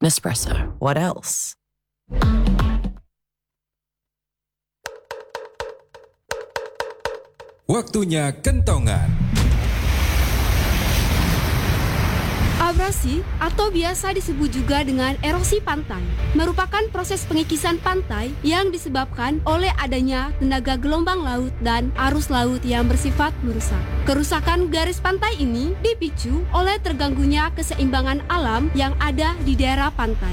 Nespresso. What else? Waktunya kentongan. Abrasi atau biasa disebut juga dengan erosi pantai merupakan proses pengikisan pantai yang disebabkan oleh adanya tenaga gelombang laut dan arus laut yang bersifat merusak. Kerusakan garis pantai ini dipicu oleh terganggunya keseimbangan alam yang ada di daerah pantai.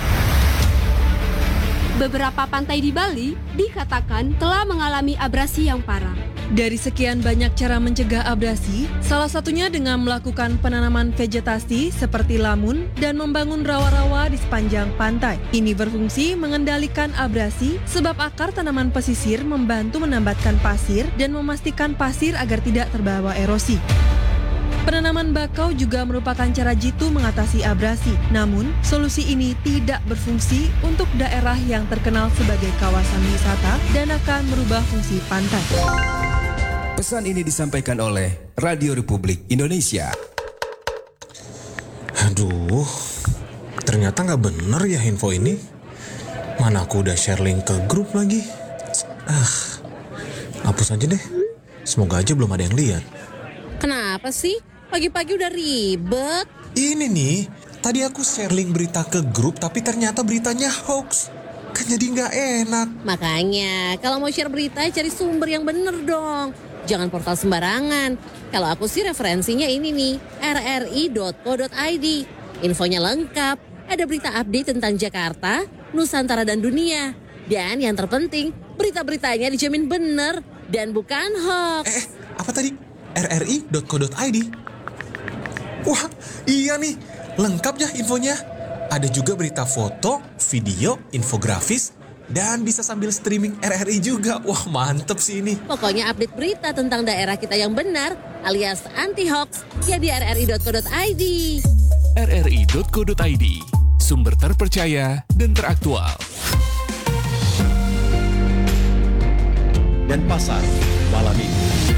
Beberapa pantai di Bali dikatakan telah mengalami abrasi yang parah. Dari sekian banyak cara mencegah abrasi, salah satunya dengan melakukan penanaman vegetasi seperti lamun dan membangun rawa-rawa di sepanjang pantai. Ini berfungsi mengendalikan abrasi sebab akar tanaman pesisir membantu menambatkan pasir dan memastikan pasir agar tidak terbawa erosi. Penanaman bakau juga merupakan cara jitu mengatasi abrasi. Namun, solusi ini tidak berfungsi untuk daerah yang terkenal sebagai kawasan wisata dan akan merubah fungsi pantai. Pesan ini disampaikan oleh Radio Republik Indonesia. Aduh, ternyata nggak bener ya info ini. Mana aku udah share link ke grup lagi. Hapus aja deh. Semoga aja belum ada yang lihat. Kenapa sih? Pagi-pagi udah ribet. Ini nih, tadi aku share link berita ke grup tapi ternyata beritanya hoax. Kan jadi nggak enak. Makanya, kalau mau share berita cari sumber yang bener dong. Jangan portal sembarangan. Kalau aku sih referensinya ini nih, rri.co.id. Infonya lengkap, ada berita update tentang Jakarta, Nusantara dan dunia. Dan yang terpenting, berita-beritanya dijamin bener dan bukan hoax. Apa tadi? rri.co.id. Wah, iya nih, lengkap ya infonya. Ada juga berita foto, video, infografis, dan bisa sambil streaming RRI juga. Wah, mantep sih ini. Pokoknya update berita tentang daerah kita yang benar alias anti-hoax ya di rri.co.id. rri.co.id, sumber terpercaya dan teraktual. Denpasar malam ini.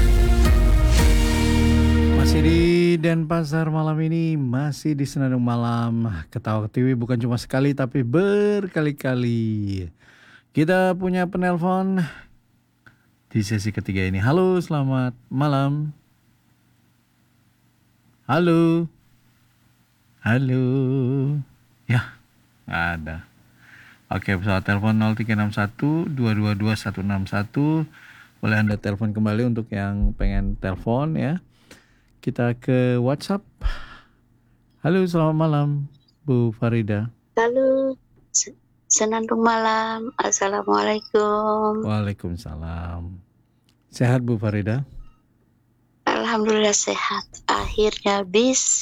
Masih di Denpasar malam ini, masih di Senandung Malam. Ketawa Ketiwi bukan cuma sekali tapi berkali-kali. Kita punya penelpon di sesi ketiga ini. Halo, selamat malam. Halo. Halo. Ya, nggak ada. Oke, pesawat telepon 0361 222 161. Boleh Anda telepon kembali untuk yang pengen telepon ya. Kita ke WhatsApp. Halo, selamat malam, Bu Farida. Halo, Senandung Malam. Assalamualaikum. Waalaikumsalam. Sehat Bu Farida? Alhamdulillah sehat. Akhirnya bis